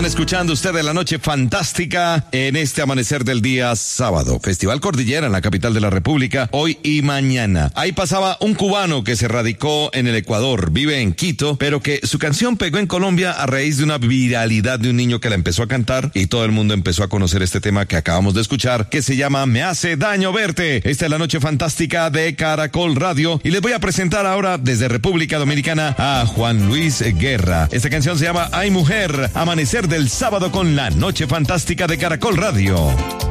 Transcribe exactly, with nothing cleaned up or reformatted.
Están escuchando ustedes La Noche Fantástica en este amanecer del día sábado. Festival Cordillera en la capital de la República, hoy y mañana. Ahí pasaba un cubano que se radicó en el Ecuador, vive en Quito, pero que su canción pegó en Colombia a raíz de una viralidad de un niño que la empezó a cantar y todo el mundo empezó a conocer este tema que acabamos de escuchar, que se llama Me hace daño verte. Esta es La Noche Fantástica de Caracol Radio y les voy a presentar ahora desde República Dominicana a Juan Luis Guerra. Esta canción se llama Ay Mujer, amanecer del sábado con La Noche Fantástica de Caracol Radio.